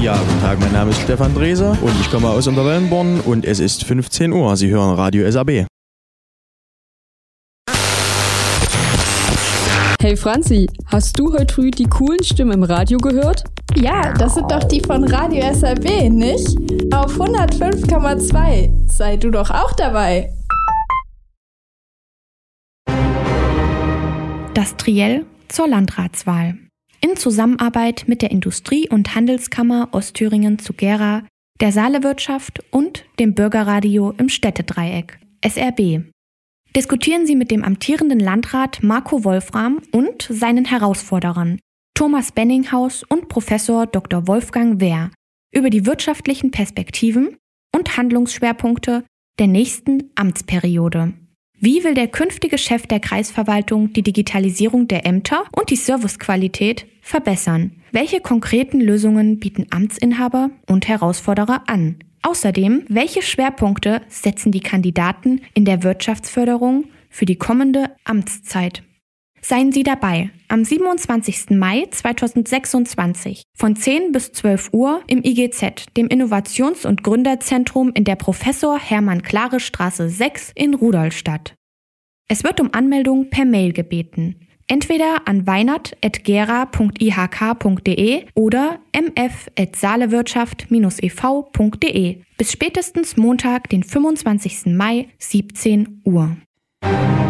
Ja, guten Tag, mein Name ist Stefan Dreser und ich komme aus Unterwellenborn und es ist 15 Uhr. Sie hören Radio SAB. Hey Franzi, hast du heute früh die coolen Stimmen im Radio gehört? Ja, das sind doch die von Radio SAB, nicht? Auf 105,2. Sei du doch auch dabei. Das Triell zur Landratswahl. In Zusammenarbeit mit der Industrie- und Handelskammer Ostthüringen zu Gera, der Saalewirtschaft und dem Bürgerradio im Städtedreieck, SRB. Diskutieren Sie mit dem amtierenden Landrat Marco Wolfram und seinen Herausforderern Thomas Benninghaus und Professor Dr. Wolfgang Wehr über die wirtschaftlichen Perspektiven und Handlungsschwerpunkte der nächsten Amtsperiode. Wie will der künftige Chef der Kreisverwaltung die Digitalisierung der Ämter und die Servicequalität verbessern? Welche konkreten Lösungen bieten Amtsinhaber und Herausforderer an? Außerdem, welche Schwerpunkte setzen die Kandidaten in der Wirtschaftsförderung für die kommende Amtszeit? Seien Sie dabei am 27. Mai 2026 von 10 bis 12 Uhr im IGZ, dem Innovations- und Gründerzentrum in der Professor-Hermann-Klare-Straße 6 in Rudolstadt. Es wird um Anmeldung per Mail gebeten. Entweder an weinert@gera.ihk.de oder mf@saalewirtschaft-ev.de bis spätestens Montag, den 25. Mai, 17 Uhr.